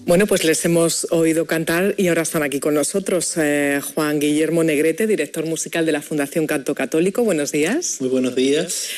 Bueno, pues les hemos oído cantar y ahora están aquí con nosotros. Juan Guillermo Negrete, director musical de la Fundación Canto Católico. Buenos días. Muy buenos días.